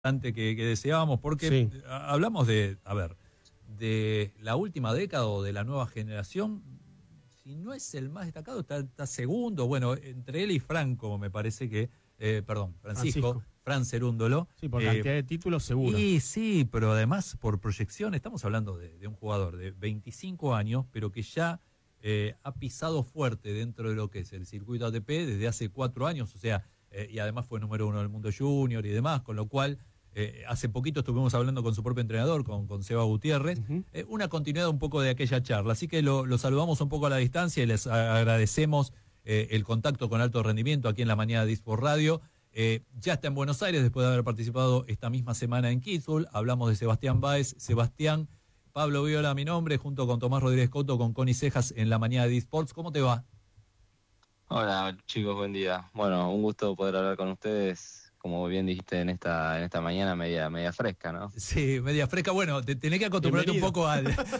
que deseábamos, porque Sí. hablamos de la última década o de la nueva generación. Si no es el más destacado, está segundo. Bueno, entre él y Franco, me parece que, Francisco, Francisco. Fran Cerúndolo. Sí, por cantidad de títulos seguro. Y sí, pero además por proyección, estamos hablando de un jugador de 25 años, pero que ya ha pisado fuerte dentro de lo que es el circuito ATP desde hace 4 años, o sea, y además fue número 1 del mundo junior y demás, con lo cual hace poquito estuvimos hablando con su propio entrenador, con Seba Gutiérrez, una continuidad un poco de aquella charla, así que lo saludamos un poco a la distancia y les agradecemos el contacto con alto rendimiento aquí en la mañana de eSport Radio. Ya está en Buenos Aires después de haber participado esta misma semana en Kitzbühel. Hablamos de Sebastián Báez. Sebastián, Pablo Viola, mi nombre, junto con Tomás Rodríguez Couto, con Connie Cejas en la mañana de eSports. ¿Cómo te va? Hola chicos, buen día. Bueno, un gusto poder hablar con ustedes, como bien dijiste en esta mañana media fresca, ¿no? Sí, media fresca. Bueno, tenés que acostumbrarte un Bienvenido. poco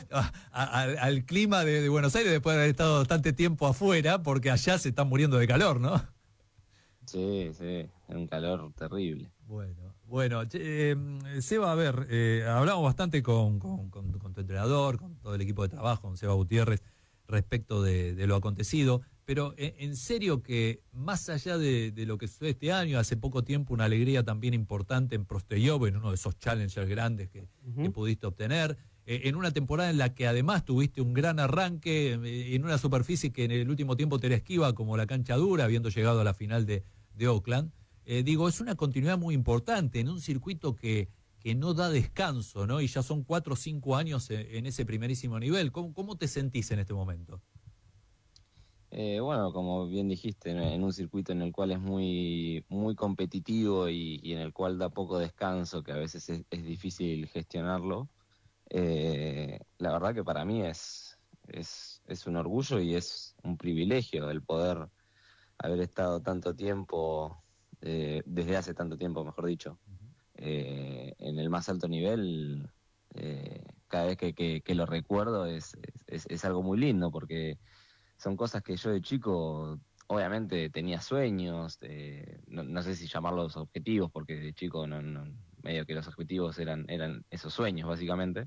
al clima de Buenos Aires después de haber estado bastante tiempo afuera, porque allá se están muriendo de calor, ¿no? Sí, es un calor terrible. Bueno, Seba, a ver, hablamos bastante con tu entrenador, con todo el equipo de trabajo, con Seba Gutiérrez, respecto de lo acontecido, pero en serio que más allá de lo que sucede este año, hace poco tiempo una alegría también importante en Prosteyov, en uno de esos challengers grandes que pudiste obtener, en una temporada en la que además tuviste un gran arranque, en una superficie que en el último tiempo te era esquiva como la cancha dura, habiendo llegado a la final de Oakland. Es una continuidad muy importante en un circuito que no da descanso, ¿no? Y ya son 4 o 5 años en ese primerísimo nivel. ¿Cómo te sentís en este momento? Bueno, como bien dijiste, en un circuito en el cual es muy competitivo y en el cual da poco descanso, que a veces es difícil gestionarlo, la verdad que para mí es un orgullo y es un privilegio el poder haber estado tanto tiempo, desde hace tanto tiempo, mejor dicho, en el más alto nivel. Cada vez que lo recuerdo es algo muy lindo, porque son cosas que yo de chico obviamente tenía sueños, no sé si llamarlos objetivos, porque de chico medio que los objetivos eran esos sueños básicamente,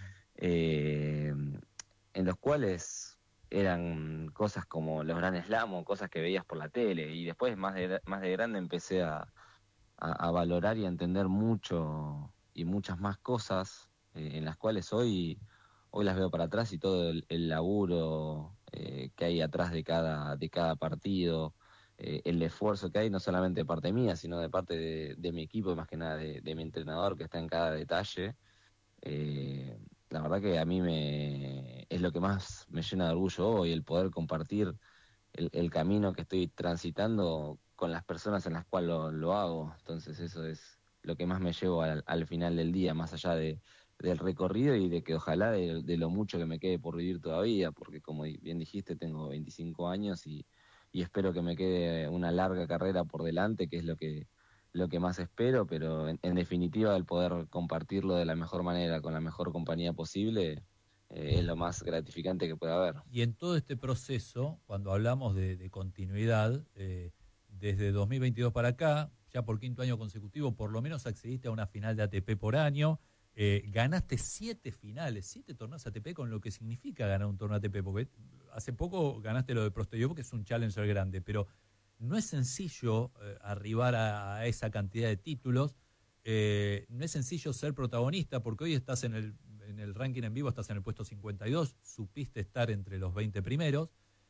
eh, en los cuales eran cosas como los Grand Slam o cosas que veías por la tele, y después más de grande empecé a valorar y a entender mucho y muchas más cosas, en las cuales hoy las veo para atrás, y todo el laburo que hay atrás de cada partido, el esfuerzo que hay, no solamente de parte mía, sino de parte de mi equipo, y más que nada de mi entrenador, que está en cada detalle. eh, la verdad que a mí es lo que más me llena de orgullo hoy, el poder compartir el camino que estoy transitando con las personas en las cuales lo hago. Entonces eso es lo que más me llevo al final del día, más allá del recorrido, y de que ojalá de lo mucho que me quede por vivir todavía, porque como bien dijiste, tengo 25 años y espero que me quede una larga carrera por delante, que es lo que más espero, pero en definitiva el poder compartirlo de la mejor manera, con la mejor compañía posible, es lo más gratificante que puede haber. Y en todo este proceso, cuando hablamos de continuidad, desde 2022 para acá, ya por 5.º año consecutivo, por lo menos accediste a una final de ATP por año, ganaste 7 finales, 7 torneos ATP, con lo que significa ganar un torneo ATP, porque hace poco ganaste lo de Prosteyov, que es un challenger grande, pero no es sencillo arribar a esa cantidad de títulos, no es sencillo ser protagonista, porque hoy estás en el ranking en vivo, estás en el puesto 52, supiste estar entre los 20 primeros,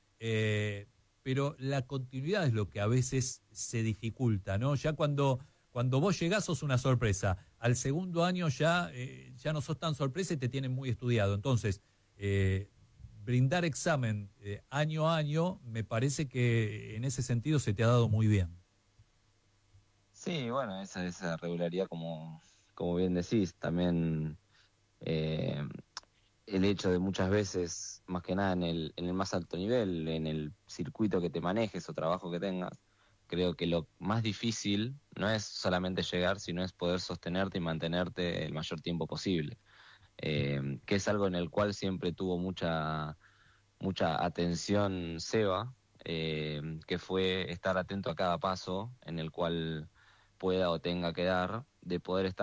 pero la continuidad es lo que a veces se dificulta, ¿no? Ya cuando vos llegás sos una sorpresa, al segundo año ya no sos tan sorpresa y te tienen muy estudiado. Entonces, brindar examen año a año, me parece que en ese sentido se te ha dado muy bien. Sí, bueno, esa regularidad, como bien decís, también, eh, el hecho de muchas veces, más que nada en el más alto nivel, en el circuito que te manejes o trabajo que tengas, creo que lo más difícil no es solamente llegar, sino es poder sostenerte y mantenerte el mayor tiempo posible, que es algo en el cual siempre tuvo mucha atención Seba, que fue estar atento a cada paso en el cual pueda o tenga que dar, de poder estar